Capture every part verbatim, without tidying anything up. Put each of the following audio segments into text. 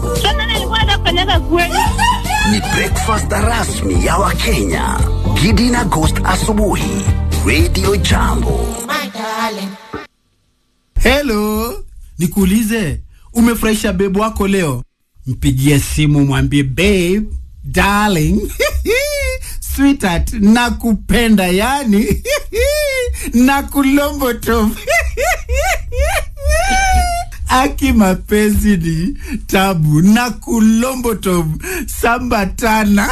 Tena nilikuwa nafanyaga kweli. Ni breakfast rasmi ya Wakenya. Gidi na Ghost asubuhi. Radio Jambo. Hello, nikuulize, umefurahisha babe wako leo? Mpigie simu mwambie babe, darling, sweetheart, nakupenda yani, nakulomboto. Aki mapenzi ni tabu, nakulomboto sambatana.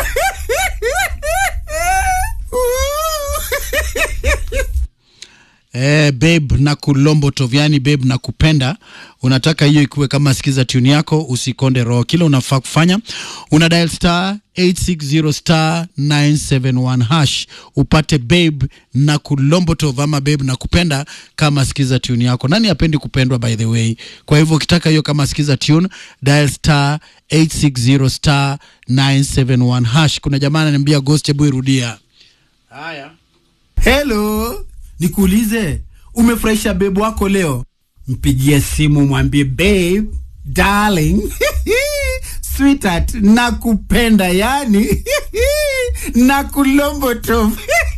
Eh, babe na kulombo toviani, babe na kupenda. Unataka hiyo ikuwe kama sikiza tune yako, usikonde roho. Kila unafaa kufanya, una dial star eight six zero star nine seven one hash upate babe na kulombo tovama, babe na kupenda kama sikiza tune yako. Nani hapendi kupendwa by the way? Kwa hivyo ukitaka hiyo kama sikiza tune, dial star eight six zero star nine seven one hash. Kuna jamaa ananiambia Ghost, hebu irudia. Haya. Hello, nikuulize, umefurahisha babe wako leo? Mpigie simu mwambie babe, darling, sweetheart, nakupenda yani, nakulomboto.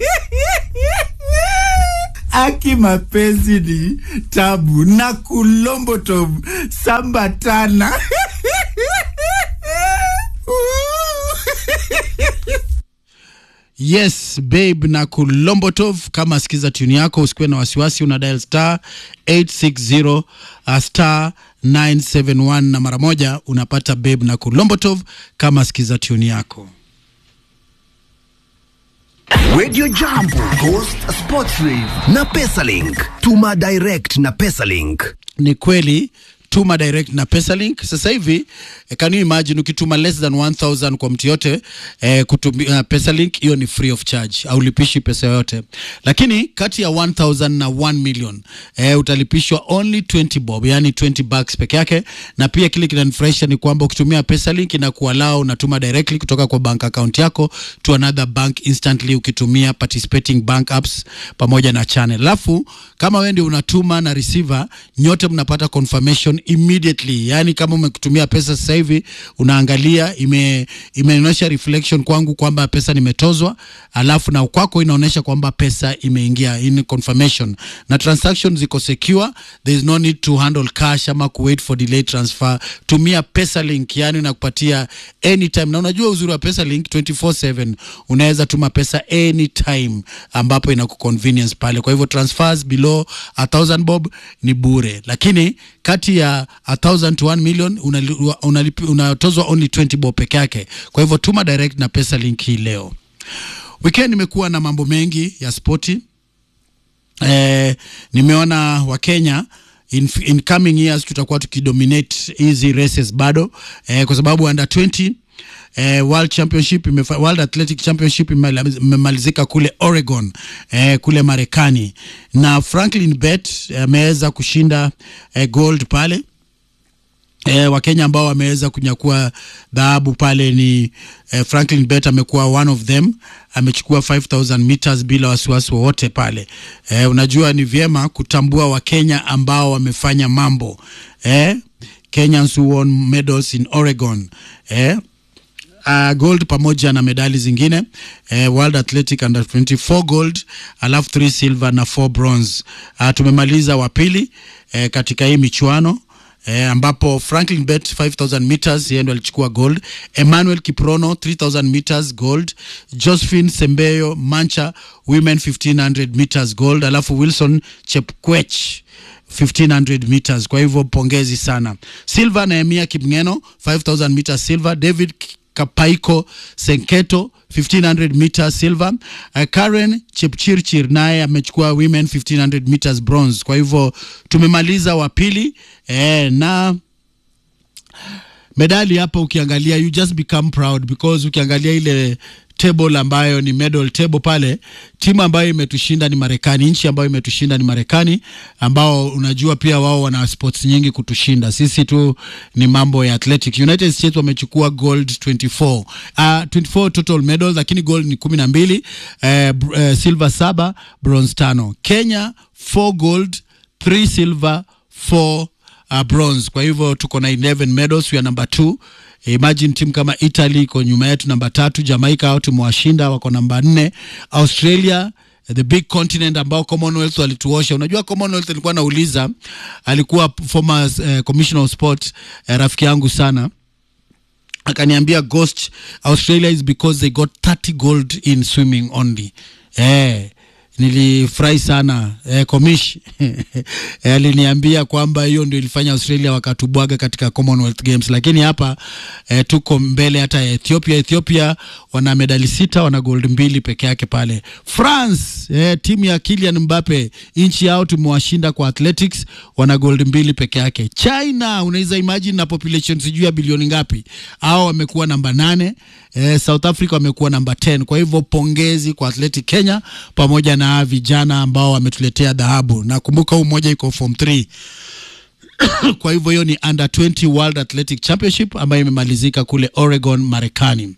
Aki mapenzi ni tabu, nakulomboto sambatana. Yes, babe na kulombotov kama sikiza tune yako, usikuwe na wasiwasi. Una dial star eight six zero uh, star nine seven one na mara moja unapata babe na kulombotov kama sikiza tune yako. Radio Jambo, Ghost Sports Rave na Pesalink. Tuma direct na Pesalink. Ni kweli, tuma direct na Pesalink. Sasa hivi, can you imagine ukituma less than one thousand kwa mtu yote, eh, kutumia uh, Pesalink, hiyo ni free of charge, au lipishi pesa yote. Lakini kati ya one thousand na one million, eh, utalipishwa only twenty bob, yani twenty bucks peke yake. Na pia kile kinanifurahisha ni kwamba ukitumia Pesalink inakuallow unatuma directly kutoka kwa bank account yako to another bank instantly ukitumia participating bank apps pamoja na channel. Alafu kama wewe ndio unatuma na receiver, nyote mnapata confirmation immediately. Yani kama umekutumia pesa sasa hivi, unaangalia ime imeonyesha reflection kwangu kwamba pesa nimetozwa, alafu na kwako inaonyesha kwamba pesa imeingia, in confirmation. Na transactions ziko secure, there is no need to handle cash ama ku wait for delayed transfer. Tumia Pesalink, yani inakupatia anytime. Na unajua uzuri wa Pesalink, twenty-four seven unaweza tuma pesa anytime ambapo ina convenience pale. Kwa hivyo transfers below a thousand bob ni bure, lakini kati ya a thousand to one million unatozwa only twenty bob peke yake. Kwa hivyo tuma direct na Pesalink hii leo. Weekend imekuwa na mambo mengi ya sporti. Eh, nimeona wa Kenya in, in coming years tutakuwa tukidominate hizi races bado, eh, kwa sababu under twenty Eh, World Championship imefa, World Athletic Championship imemalizika kule Oregon, eh, kule Marekani, na Franklin Bet ameweza eh, kushinda eh, gold pale. Eh, Wakenya ambao wameweza kunyakua dhahabu pale ni eh, Franklin Bet amekuwa one of them, amechukua five thousand meters bila wasiwasi wote pale. Eh, unajua ni vyema kutambua Wakenya ambao wamefanya mambo, eh, Kenyans who won medals in Oregon, eh Uh, gold pamoja na medali zingine, eh, World Athletic under twenty-four gold, alafu three silver na four bronze. Uh, tumemaliza wa pili eh, katika hii michuano, eh, ambapo Franklin Bet five thousand meters yeye ndo alichukua gold, Emmanuel Kiprono three thousand meters gold, Josephine Sembeyo Mancha women fifteen hundred meters gold, alafu Wilson Chepkwech fifteen hundred meters. Kwa hivyo pongezi sana. Silver na Emia Kipngeno five thousand meters silver, David Kapaiko Senketo fifteen hundred meters silver, uh, Karen Chepchirchir naye amechukua women fifteen hundred meters bronze. Kwa hivyo tumemaliza wa pili, eh, na medali hapa ukiangalia you just become proud, because ukiangalia ile table ambayo ni medal table pale, timu ambayo imetushinda ni Marekani, nchi ambayo imetushinda ni Marekani, ambao unajua pia wao wana sports nyingi kutushinda. Sisi tu ni mambo ya athletic. United States wamechukua gold twenty-four. Uh, twenty-four total medals, lakini gold ni kumi na mbili, uh, uh, silver saba, bronze tano. Kenya four gold, three silver, four uh, bronze. Kwa hivyo tuko na eleven medals, we are number two. Imagine team kama Italy iko nyuma yetu namba tatu, Jamaica hao tumewashinda wako namba nne, Australia the big continent ambao Commonwealth walituosha. Unajua Commonwealth alikuwa nauliza, alikuwa former uh, commissioner of sport uh, rafiki yangu sana, akaniambia Ghost, Australia is because they got thirty gold in swimming only. Eh, nilifurahi sana eh, komish eh, aliniambia kwamba hiyo ndio ilifanya Australia wakatubwaga katika Commonwealth Games, lakini hapa eh, tuko mbele hata Ethiopia. Ethiopia wana medali sita, wana gold mbili peke yake pale. France eh, timu ya Kylian Mbappe inchi yao tumewashinda kwa athletics, wana gold mbili peke yake. China unaweza imagine na population sijui ya bilioni ngapi, hao wamekuwa namba nane. Eh, South Africa wamekuwa namba ten. Kwa hivyo pongezi kwa Athletic Kenya pamoja na vijana ambao wametuletea dhahabu. Na kumbuka huu mmoja iko form three. Kwa hivyo hiyo ni under twenty World Athletic Championship ambayo imemalizika kule Oregon, Marekani.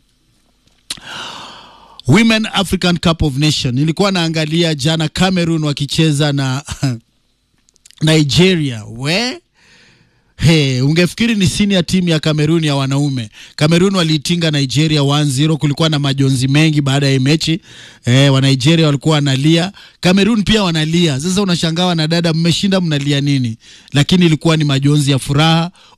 Women African Cup of Nations. Nilikuwa naangalia jana Cameroon wakicheza na Nigeria. We Hey, ungefikiri ni senior team ya Cameroon ya wanaume. Cameroon waliitinga Nigeria one zero, kulikuwa na majonzi mengi baada ya mechi. Eh, wa Nigeria walikuwa wanalia, Cameroon pia wanalia. Sasa unashangaa na dada, mmeshinda mnalia nini? Lakini ilikuwa ni majonzi ya furaha.